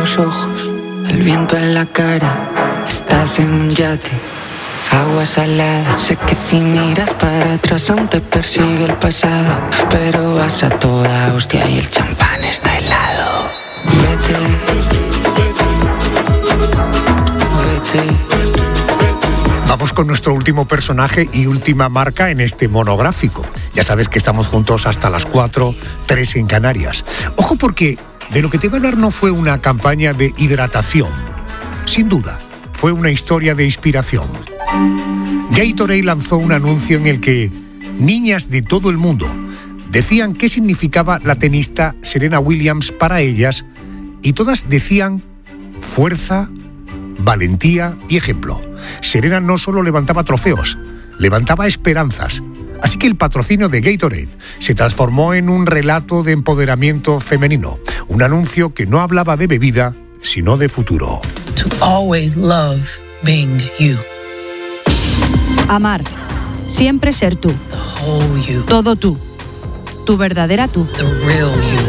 los ojos, el viento en la cara. Estás en un yate, agua salada. Sé que si miras para atrás aún te persigue el pasado, pero vas a toda hostia y el champán está helado. Vete, vete. Vamos con nuestro último personaje y última marca en este monográfico. Ya sabes que estamos juntos hasta las 4, 3 en Canarias. Ojo, porque de lo que te voy a hablar no fue una campaña de hidratación. Sin duda, fue una historia de inspiración. Gatorade lanzó un anuncio en el que niñas de todo el mundo decían qué significaba la tenista Serena Williams para ellas, y todas decían fuerza, valentía y ejemplo. Serena no solo levantaba trofeos, levantaba esperanzas. Así que el patrocinio de Gatorade se transformó en un relato de empoderamiento femenino. Un anuncio que no hablaba de bebida, sino de futuro. To always love being you. Amar. Siempre ser tú. The whole you. Todo tú. Tu verdadera tú. The real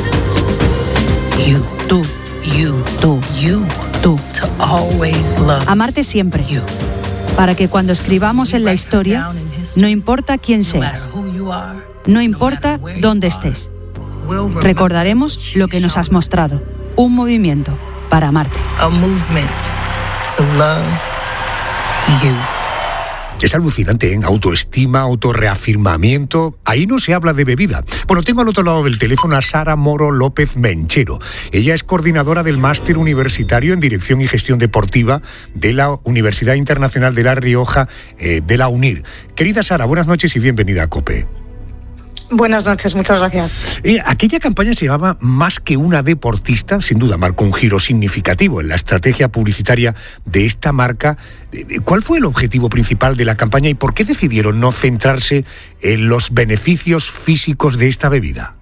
you. You. Tú. You. Tú. You. Tú. To always love Amarte siempre. you. Para que cuando escribamos en la historia, no importa quién seas, no importa dónde estés, recordaremos lo que nos has mostrado. Un movimiento para amarte. A movement to love you. Es alucinante, ¿eh? Autoestima, autorreafirmamiento. Ahí no se habla de bebida. Bueno, tengo al otro lado del teléfono a Sara Moro López Menchero. Ella es coordinadora del Máster Universitario en Dirección y Gestión Deportiva de la Universidad Internacional de La Rioja, de la UNIR. Querida Sara, buenas noches y bienvenida a COPE. Buenas noches, muchas gracias. Aquella campaña se llamaba Más que una deportista, sin duda marcó un giro significativo en la estrategia publicitaria de esta marca. ¿Cuál fue el objetivo principal de la campaña y por qué decidieron no centrarse en los beneficios físicos de esta bebida?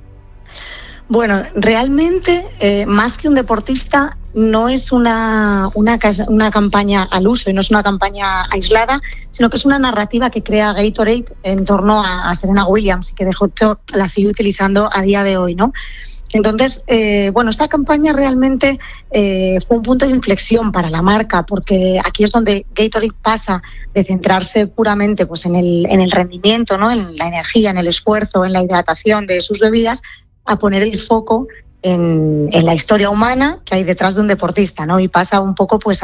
Bueno, realmente, más que un deportista, no es una campaña al uso y no es una campaña aislada, sino que es una narrativa que crea Gatorade en torno a Serena Williams y que de hecho la sigue utilizando a día de hoy, ¿no? Entonces, esta campaña realmente fue un punto de inflexión para la marca, porque aquí es donde Gatorade pasa de centrarse puramente pues, en el rendimiento, ¿no? En la energía, en el esfuerzo, en la hidratación de sus bebidas, a poner el foco en la historia humana que hay detrás de un deportista, ¿no? Y pasa un poco pues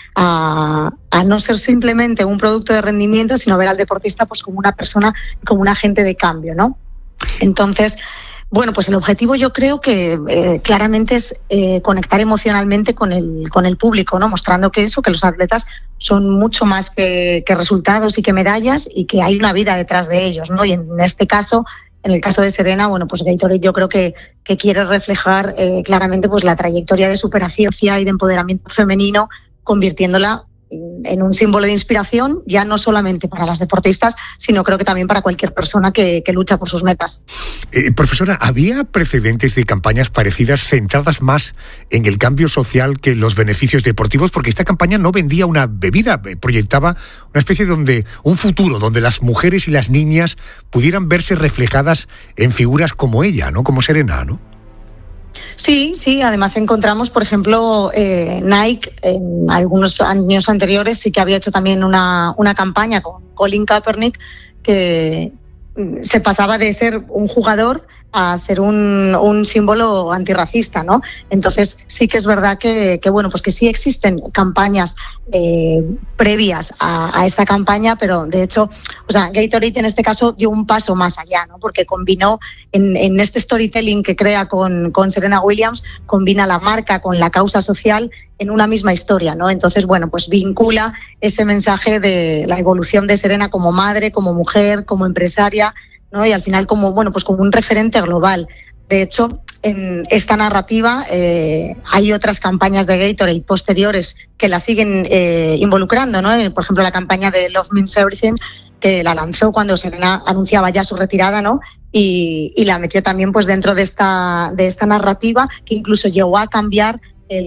a no ser simplemente un producto de rendimiento, sino ver al deportista pues como una persona, como un agente de cambio, ¿no? Entonces, bueno, pues el objetivo yo creo que claramente es conectar emocionalmente con el público, ¿no? Mostrando que los atletas son mucho más que resultados y que medallas y que hay una vida detrás de ellos, ¿no? Y en este caso, en el caso de Serena, bueno, pues Gatorade yo creo que quiere reflejar claramente pues la trayectoria de superación y de empoderamiento femenino, convirtiéndola en un símbolo de inspiración, ya no solamente para las deportistas, sino creo que también para cualquier persona que lucha por sus metas. Profesora, ¿había precedentes de campañas parecidas centradas más en el cambio social que en los beneficios deportivos? Porque esta campaña no vendía una bebida, proyectaba una especie un futuro donde las mujeres y las niñas pudieran verse reflejadas en figuras como ella, ¿no? Como Serena, ¿no? Sí, además encontramos, por ejemplo, Nike en algunos años anteriores sí que había hecho también una campaña con Colin Kaepernick que se pasaba de ser un jugador a ser un símbolo antirracista, ¿no? Entonces sí que es verdad que sí existen campañas previas a esta campaña, pero de hecho, Gatorade en este caso dio un paso más allá, ¿no? Porque combinó en este storytelling que crea con Serena Williams, combina la marca con la causa social en una misma historia, ¿no? Entonces, vincula ese mensaje de la evolución de Serena como madre, como mujer, como empresaria, ¿no? Y al final como un referente global. De hecho, en esta narrativa hay otras campañas de Gatorade posteriores que la siguen involucrando, ¿no? Por ejemplo, la campaña de Love Means Everything, que la lanzó cuando Serena anunciaba ya su retirada, ¿no? Y la metió también pues dentro de esta narrativa, que incluso llegó a cambiar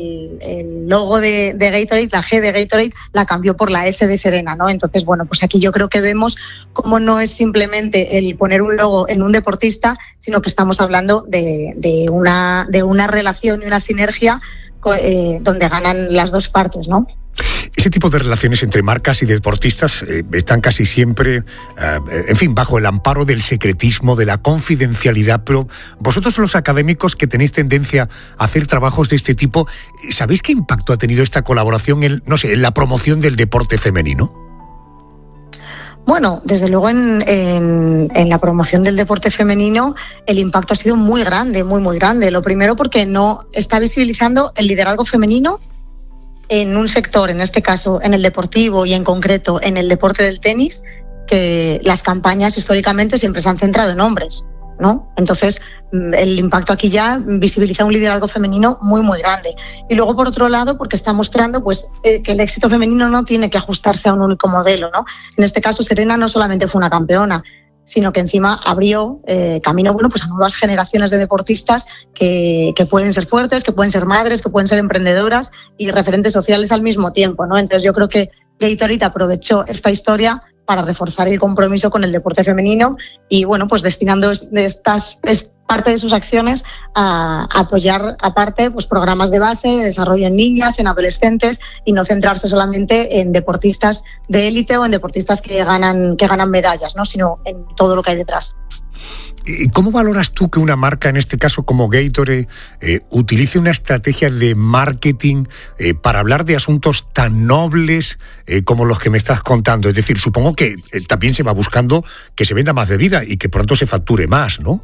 el logo de Gatorade, la G de Gatorade, la cambió por la S de Serena, ¿no? Entonces, aquí yo creo que vemos cómo no es simplemente el poner un logo en un deportista, sino que estamos hablando de una relación y una sinergia donde ganan las dos partes, ¿no? Ese tipo de relaciones entre marcas y deportistas están casi siempre, en fin, bajo el amparo del secretismo, de la confidencialidad, pero vosotros los académicos que tenéis tendencia a hacer trabajos de este tipo, ¿sabéis qué impacto ha tenido esta colaboración en la promoción del deporte femenino? Bueno, desde luego en la promoción del deporte femenino el impacto ha sido muy grande, muy grande. Lo primero porque no está visibilizando el liderazgo femenino en un sector, en este caso en el deportivo y en concreto en el deporte del tenis, que las campañas históricamente siempre se han centrado en hombres, ¿no? Entonces el impacto aquí ya visibiliza un liderazgo femenino muy grande. Y luego, por otro lado, porque está mostrando que el éxito femenino no tiene que ajustarse a un único modelo, ¿no? En este caso, Serena no solamente fue una campeona, sino que encima abrió camino a nuevas generaciones de deportistas que pueden ser fuertes, que pueden ser madres, que pueden ser emprendedoras y referentes sociales al mismo tiempo, ¿no? Entonces yo creo que Gatorade aprovechó esta historia para reforzar el compromiso con el deporte femenino y destinando parte de sus acciones a apoyar aparte programas de base, de desarrollo en niñas, en adolescentes y no centrarse solamente en deportistas de élite o en deportistas que ganan medallas, ¿no? Sino en todo lo que hay detrás. ¿Cómo valoras tú que una marca, en este caso como Gatorade, utilice una estrategia de marketing para hablar de asuntos tan nobles como los que me estás contando? Es decir, supongo que también se va buscando que se venda más bebida y que pronto se facture más, ¿no?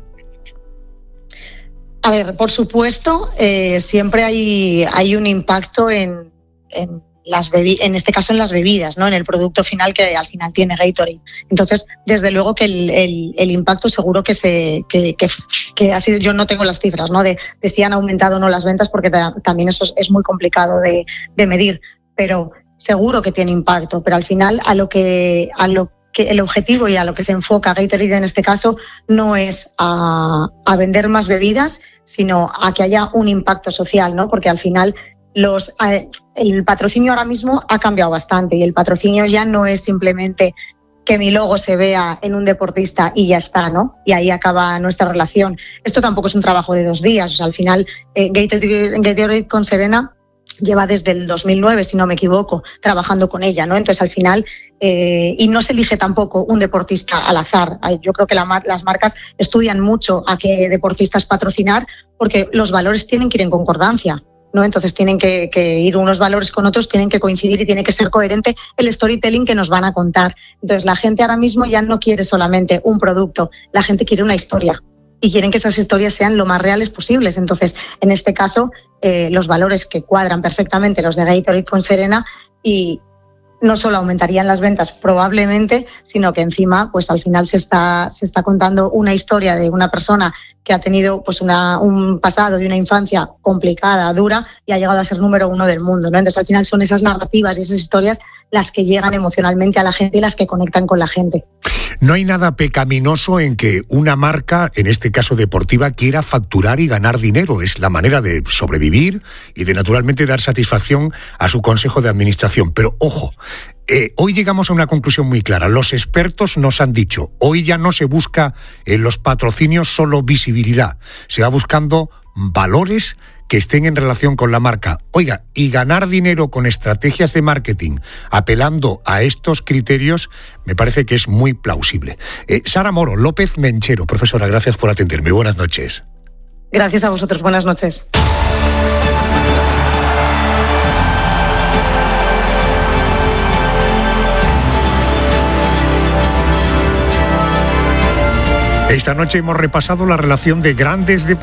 A ver, por supuesto, siempre hay un impacto en este caso en las bebidas, ¿no? En el producto final que al final tiene Gatorade. Entonces, desde luego que el impacto seguro que ha sido, yo no tengo las cifras, ¿no? De si han aumentado o no las ventas, porque también eso es muy complicado de medir, pero seguro que tiene impacto. Pero al final a lo que el objetivo y a lo que se enfoca Gatorade en este caso no es a vender más bebidas, sino a que haya un impacto social, ¿no? Porque al final el patrocinio ahora mismo ha cambiado bastante y el patrocinio ya no es simplemente que mi logo se vea en un deportista y ya está, ¿no? Y ahí acaba nuestra relación. Esto tampoco es un trabajo de 2 días. O sea, al final Gatorade con Serena lleva desde el 2009, si no me equivoco, trabajando con ella, ¿no? Entonces, al final, y no se elige tampoco un deportista al azar. Yo creo que las marcas estudian mucho a qué deportistas patrocinar porque los valores tienen que ir en concordancia, ¿no? Entonces tienen que ir unos valores con otros, tienen que coincidir y tiene que ser coherente el storytelling que nos van a contar. Entonces la gente ahora mismo ya no quiere solamente un producto, la gente quiere una historia y quieren que esas historias sean lo más reales posibles. Entonces, en este caso, los valores que cuadran perfectamente los de Gatorade con Serena y no solo aumentarían las ventas probablemente, sino que encima pues al final se está contando una historia de una persona que ha tenido pues un pasado y una infancia complicada, dura, y ha llegado a ser número 1 del mundo, ¿no? Entonces al final son esas narrativas y esas historias las que llegan emocionalmente a la gente y las que conectan con la gente. No hay nada pecaminoso en que una marca, en este caso deportiva, quiera facturar y ganar dinero. Es la manera de sobrevivir y de naturalmente dar satisfacción a su consejo de administración. Pero ojo, hoy llegamos a una conclusión muy clara. Los expertos nos han dicho, hoy ya no se busca en los patrocinios solo visibilidad, se va buscando valores que estén en relación con la marca. Oiga, y ganar dinero con estrategias de marketing apelando a estos criterios me parece que es muy plausible. Sara Moro López Menchero, profesora, gracias por atenderme. Buenas noches. Gracias a vosotros, buenas noches. Esta noche hemos repasado la relación de grandes deportistas